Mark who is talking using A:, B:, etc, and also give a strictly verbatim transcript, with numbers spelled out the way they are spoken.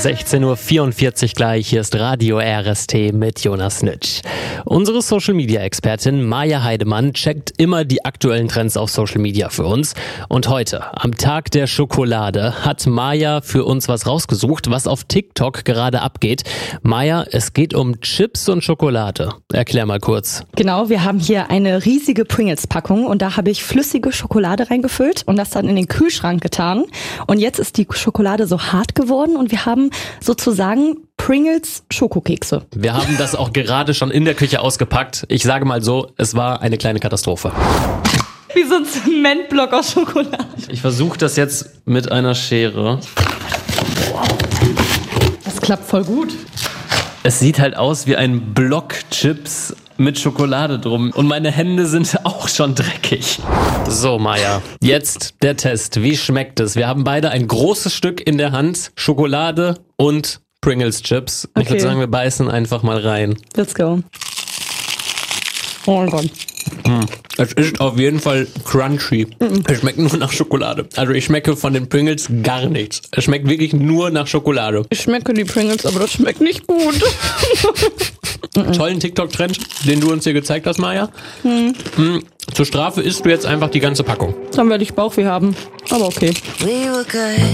A: sechzehn Uhr vierundvierzig gleich. Hier ist Radio R S T mit Jonas Nitsch. Unsere Social-Media-Expertin Maja Heidemann checkt immer die aktuellen Trends auf Social Media für uns. Und heute, am Tag der Schokolade, hat Maja für uns was rausgesucht, was auf TikTok gerade abgeht. Maja, es geht um Chips und Schokolade. Erklär mal kurz.
B: Genau, wir haben hier eine riesige Pringles-Packung und da habe ich flüssige Schokolade reingefüllt und das dann in den Kühlschrank getan. Und jetzt ist die Schokolade so hart geworden und wir haben sozusagen Pringles Schokokekse.
A: Wir haben das auch gerade schon in der Küche ausgepackt. Ich sage mal so, es war eine kleine Katastrophe.
B: Wie so ein Zementblock aus Schokolade.
A: Ich versuche das jetzt mit einer Schere.
B: Das klappt voll gut.
A: Es sieht halt aus wie ein Block Chips mit Schokolade drum. Und meine Hände sind auch schon dreckig. So, Maja, jetzt der Test. Wie schmeckt es? Wir haben beide ein großes Stück in der Hand. Schokolade und Pringles Chips. Ich
B: Okay.
A: würde sagen, wir beißen einfach mal rein.
B: Let's go. Oh mein Gott.
A: Es ist auf jeden Fall crunchy. Es schmeckt nur nach Schokolade. Also ich schmecke von den Pringles gar nichts. Es schmeckt wirklich nur nach Schokolade.
B: Ich schmecke die Pringles, aber das schmeckt nicht gut.
A: Tollen TikTok-Trend, den du uns hier gezeigt hast, Maja. Mhm. Zur Strafe isst du jetzt einfach die ganze Packung.
B: Dann werde ich Bauchweh haben. Aber okay.
C: We were good,